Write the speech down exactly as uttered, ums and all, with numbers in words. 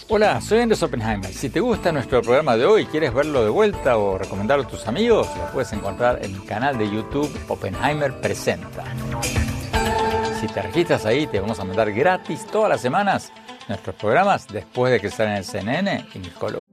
Hola, soy Andrés Oppenheimer. Si te gusta nuestro programa de hoy y quieres verlo de vuelta o recomendarlo a tus amigos, lo puedes encontrar en mi canal de YouTube Oppenheimer Presenta. Si te registras ahí, te vamos a mandar gratis todas las semanas nuestros programas después de que salen en el C N N y mis columnas.